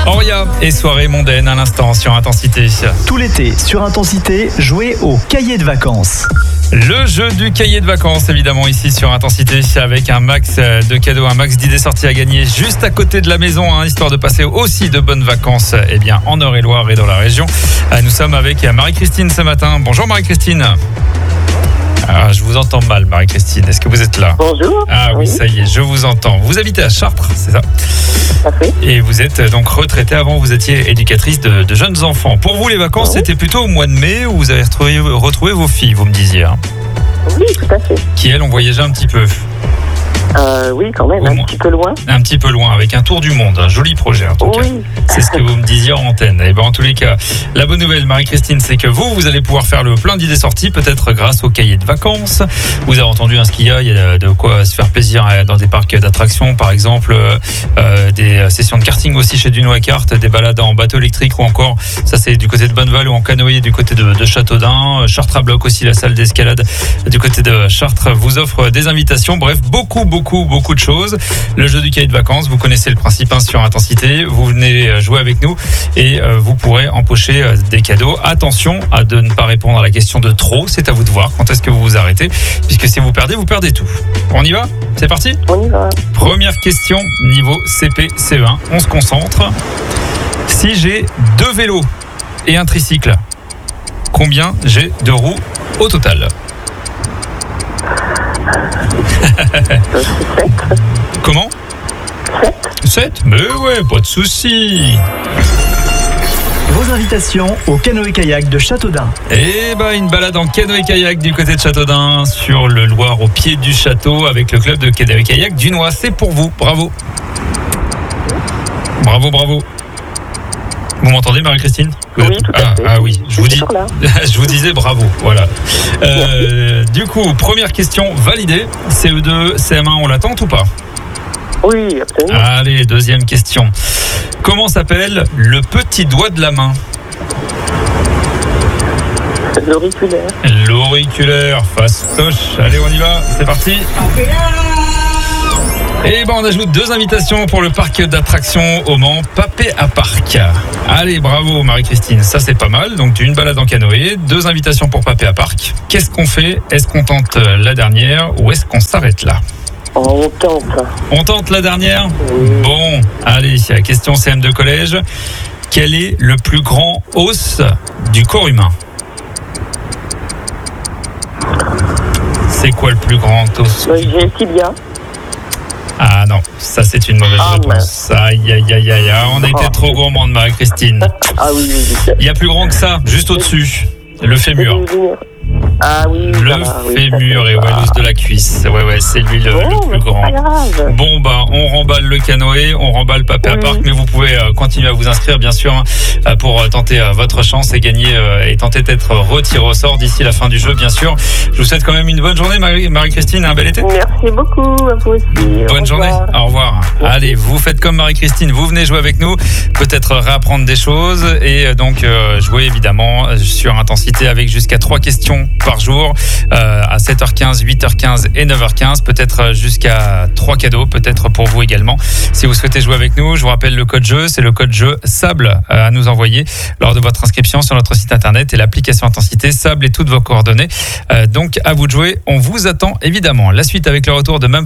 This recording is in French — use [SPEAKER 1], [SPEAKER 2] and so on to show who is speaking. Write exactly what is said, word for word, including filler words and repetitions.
[SPEAKER 1] Oria et soirée mondaine à l'instant sur Intensité.
[SPEAKER 2] Tout l'été, sur Intensité, jouez au cahier de vacances.
[SPEAKER 1] Le jeu du cahier de vacances, évidemment, ici sur Intensité, avec un max de cadeaux, un max d'idées sorties à gagner juste à côté de la maison, hein, histoire de passer aussi de bonnes vacances eh bien, en Eure-et-Loire et dans la région. Nous sommes avec Marie-Christine ce matin. Bonjour Marie-Christine. Ah, je vous entends mal, Marie-Christine. Est-ce que vous êtes là ?
[SPEAKER 3] Bonjour.
[SPEAKER 1] Ah oui, oui, ça y est, je vous entends. Vous habitez à Chartres, c'est ça ?
[SPEAKER 3] Parfait.
[SPEAKER 1] Et vous êtes donc retraitée. Avant, vous étiez éducatrice de, de jeunes enfants. Pour vous, les vacances, oui. C'était plutôt au mois de mai où vous avez retrouvé, retrouvé vos filles, vous me disiez. Hein,
[SPEAKER 3] oui, tout à fait.
[SPEAKER 1] Qui, elles, ont voyagé un petit peu.
[SPEAKER 3] Euh, oui, quand même, un petit peu loin.
[SPEAKER 1] Un petit peu loin, avec un tour du monde. Un joli projet, en tout
[SPEAKER 3] oui.
[SPEAKER 1] cas. C'est ce que vous me disiez en antenne. Et ben, en tous les cas, la bonne nouvelle, Marie-Christine, c'est que vous, vous allez pouvoir faire le plein d'idées sorties, peut-être grâce au cahier de vacances. Vous avez entendu hein, ce qu'il y a. Il y a de quoi se faire plaisir dans des parcs d'attractions, par exemple, euh, des sessions de karting aussi chez Duno à Carte, des balades en bateau électrique ou encore, ça c'est du côté de Bonneval ou en canoë du côté de, de Châteaudun. Chartres à Bloc aussi, la salle d'escalade du côté de Chartres vous offre des invitations. Bref, beaucoup, beaucoup, beaucoup de choses. Le jeu du cahier de vacances, vous connaissez le principe hein, sur Intensité. Vous venez jouer avec nous et euh, vous pourrez empocher euh, des cadeaux. Attention à de ne pas répondre à la question de trop. C'est à vous de voir quand est-ce que vous vous arrêtez. Puisque si vous perdez, vous perdez tout. On y va ? C'est parti ?
[SPEAKER 3] On y va.
[SPEAKER 1] Première question, niveau C P C E un. On se concentre. Si j'ai deux vélos et un tricycle, combien j'ai de roues au total ?
[SPEAKER 3] sept.
[SPEAKER 1] Comment ?
[SPEAKER 3] sept.
[SPEAKER 1] sept ? Mais ouais, pas de souci.
[SPEAKER 2] Vos invitations au canoë-kayak de Châteaudun.
[SPEAKER 1] Eh ben, une balade en canoë-kayak du côté de Châteaudun, sur le Loir, au pied du château, avec le club de canoë-kayak du Noix. C'est pour vous. Bravo. Bravo, bravo. Vous m'entendez, Marie-Christine ?
[SPEAKER 3] Oui, tout à
[SPEAKER 1] ah,
[SPEAKER 3] fait.
[SPEAKER 1] ah oui, je vous, dis,
[SPEAKER 3] je
[SPEAKER 1] vous disais bravo. Voilà. Euh, du coup, première question validée. C E deux, C M un, on l'attend ou pas ?
[SPEAKER 3] Oui, absolument.
[SPEAKER 1] Allez, deuxième question. Comment s'appelle le petit doigt de la main ?
[SPEAKER 3] L'auriculaire.
[SPEAKER 1] L'auriculaire, fastoche. Allez, on y va, c'est parti. Et ben on ajoute deux invitations pour le parc d'attractions au Mans, Papé à Parc. Allez, bravo Marie-Christine, ça c'est pas mal. Donc une balade en canoë, deux invitations pour Papé à Parc. Qu'est-ce qu'on fait ? Est-ce qu'on tente la dernière ou est-ce qu'on s'arrête là ?
[SPEAKER 3] On tente.
[SPEAKER 1] On tente la dernière ?
[SPEAKER 3] Oui.
[SPEAKER 1] Bon, allez, la question C M de collège. Quel est le plus grand os du corps humain ? C'est quoi le plus grand os ?
[SPEAKER 3] Oui, j'ai le tibia.
[SPEAKER 1] Ah non, ça c'est une mauvaise
[SPEAKER 3] ah,
[SPEAKER 1] réponse. Aïe, aïe, aïe, aïe, on a été trop gourmand de Marie-Christine.
[SPEAKER 3] Ah oui, oui, oui.
[SPEAKER 1] Il y a plus grand que ça, juste au-dessus, le fémur.
[SPEAKER 3] Ah oui,
[SPEAKER 1] le
[SPEAKER 3] voilà,
[SPEAKER 1] fémur
[SPEAKER 3] oui,
[SPEAKER 1] et ouais, l'os de la cuisse. Ouais, ouais, c'est lui le,
[SPEAKER 3] oh,
[SPEAKER 1] le plus grand. Bon, bah, on remballe le canoë, on remballe Papé à Parc, mais vous pouvez euh, continuer à vous inscrire, bien sûr, hein, pour euh, tenter euh, votre chance et gagner euh, et tenter d'être retiré au sort d'ici la fin du jeu, bien sûr. Je vous souhaite quand même une bonne journée, Marie- Marie-Christine, un bel été.
[SPEAKER 3] Merci beaucoup, à vous aussi.
[SPEAKER 1] Bonne journée, au revoir. Merci. Allez, vous faites comme Marie-Christine, vous venez jouer avec nous, peut-être réapprendre des choses et donc euh, jouer évidemment sur Intensité avec jusqu'à trois questions par jour. Euh, à sept heures quinze, huit heures quinze et neuf heures quinze, peut-être jusqu'à trois cadeaux, peut-être pour vous également. Si vous souhaitez jouer avec nous, je vous rappelle le code jeu, c'est le code jeu SABLE à nous envoyer lors de votre inscription sur notre site internet et l'application Intensité SABLE et toutes vos coordonnées. Euh, donc à vous de jouer, on vous attend évidemment. La suite avec le retour de Même